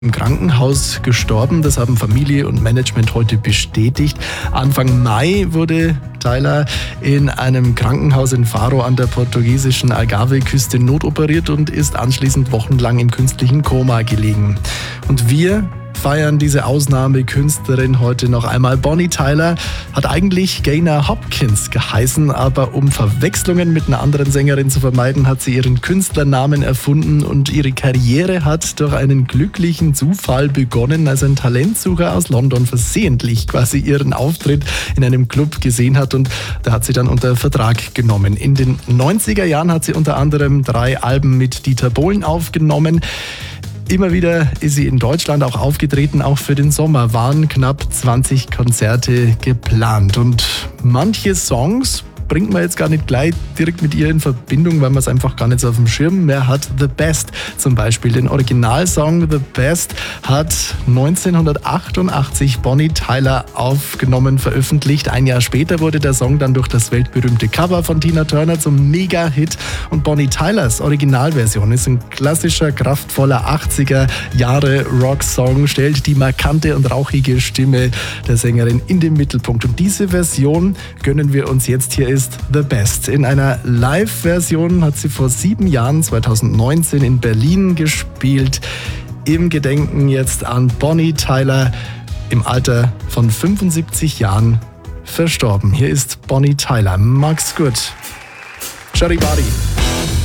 im Krankenhaus gestorben. Das haben Familie und Management heute bestätigt. Anfang Mai wurde Tyler in einem Krankenhaus in Faro an der portugiesischen Algarve-Küste notoperiert und ist anschließend wochenlang im künstlichen Koma gelegen. Und wir feiern diese Ausnahmekünstlerin heute noch einmal. Bonnie Tyler hat eigentlich Gaynor Hopkins geheißen, aber um Verwechslungen mit einer anderen Sängerin zu vermeiden, hat sie ihren Künstlernamen erfunden und ihre Karriere hat durch einen glücklichen Zufall begonnen, als ein Talentsucher aus London versehentlich quasi ihren Auftritt in einem Club gesehen hat und da hat sie dann unter Vertrag genommen. In den 90er Jahren hat sie unter anderem 3 Alben mit Dieter Bohlen aufgenommen. Immer wieder ist sie in Deutschland auch aufgetreten, auch für den Sommer waren knapp 20 Konzerte geplant. Und manche Songs bringt man jetzt gar nicht gleich direkt mit ihr in Verbindung, weil man es einfach gar nicht so auf dem Schirm mehr hat. The Best zum Beispiel, den Originalsong The Best hat 1988 Bonnie Tyler aufgenommen, veröffentlicht. Ein Jahr später wurde der Song dann durch das weltberühmte Cover von Tina Turner zum Mega-Hit. Und Bonnie Tylers Originalversion ist ein klassischer, kraftvoller 80er-Jahre-Rock-Song, stellt die markante und rauchige Stimme der Sängerin in den Mittelpunkt. Und diese Version gönnen wir uns jetzt. Hier ist The Best. In einer Live-Version hat sie vor 7 Jahren, 2019, in Berlin gespielt. Im Gedenken jetzt an Bonnie Tyler, im Alter von 75 Jahren verstorben. Hier ist Bonnie Tyler. Max gut. Charibari.